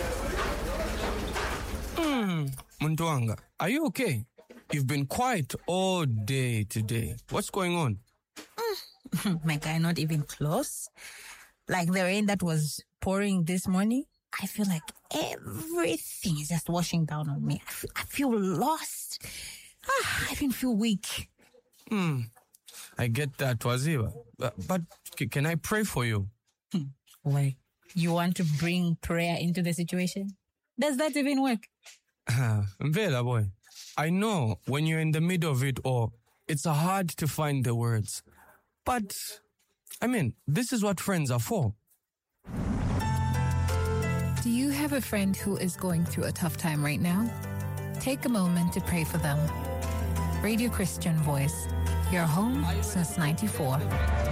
Muntuanga, are you okay? You've been quiet all day today. What's going on? My guy, not even close. Like the rain that was pouring this morning, I feel like everything is just washing down on me. I feel lost. I even feel weak. I get that, Waziwa. But can I pray for you? Why? You want to bring prayer into the situation? Does that even work? Mvela, boy. I know when you're in the middle of it all, it's hard to find the words. But, this is what friends are for. Do you have a friend who is going through a tough time right now? Take a moment to pray for them. Radio Christian Voice, your home since '94.